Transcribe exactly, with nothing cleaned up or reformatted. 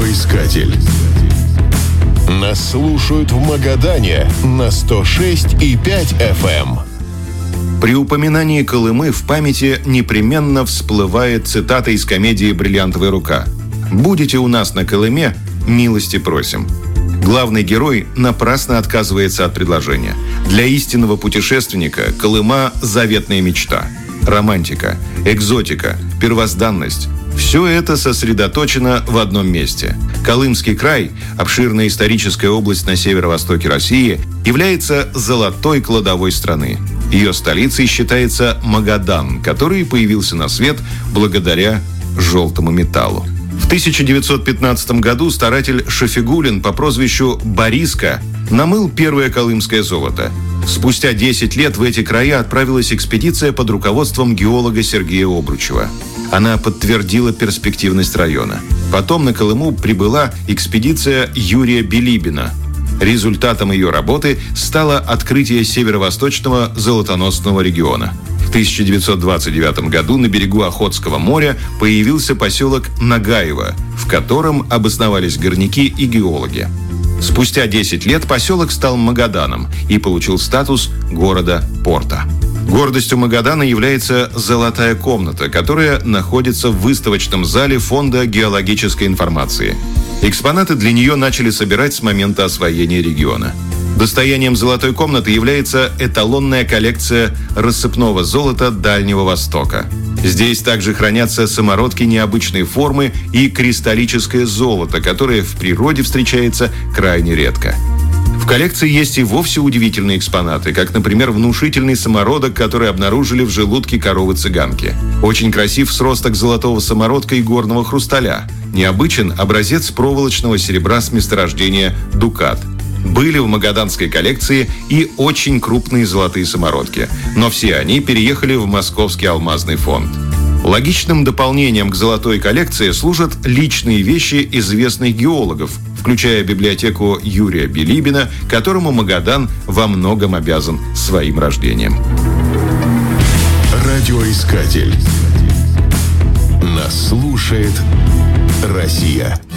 Радиоискатель. Нас слушают в Магадане на сто шесть и пять эф эм. При упоминании Колымы в памяти непременно всплывает цитата из комедии «Бриллиантовая рука». «Будете у нас на Колыме, милости просим». Главный герой напрасно отказывается от предложения. Для истинного путешественника Колыма – заветная мечта. Романтика, экзотика, первозданность – все это сосредоточено в одном месте. Колымский край, обширная историческая область на северо-востоке России, является золотой кладовой страны. Ее столицей считается Магадан, который появился на свет благодаря желтому металлу. В тысяча девятьсот пятнадцатом году старатель Шафигуллин по прозвищу Бориска намыл первое колымское золото. Спустя десять лет в эти края отправилась экспедиция под руководством геолога Сергея Обручева. Она подтвердила перспективность района. Потом на Колыму прибыла экспедиция Юрия Билибина. Результатом ее работы стало открытие северо-восточного золотоносного региона. В тысяча девятьсот двадцать девятом году на берегу Охотского моря появился поселок Нагаево, в котором обосновались горняки и геологи. Спустя десять лет поселок стал Магаданом и получил статус города-порта. Гордостью Магадана является «Золотая комната», которая находится в выставочном зале Фонда геологической информации. Экспонаты для нее начали собирать с момента освоения региона. Достоянием «Золотой комнаты» является эталонная коллекция рассыпного золота Дальнего Востока. Здесь также хранятся самородки необычной формы и кристаллическое золото, которое в природе встречается крайне редко. В коллекции есть и вовсе удивительные экспонаты, как, например, внушительный самородок, который обнаружили в желудке коровы-цыганки. Очень красив сросток золотого самородка и горного хрусталя. Необычен образец проволочного серебра с месторождения Дукат. Были в магаданской коллекции и очень крупные золотые самородки, но все они переехали в Московский алмазный фонд. Логичным дополнением к золотой коллекции служат личные вещи известных геологов, включая библиотеку Юрия Билибина, которому Магадан во многом обязан своим рождением. Радиоискатель. Нас слушает Россия.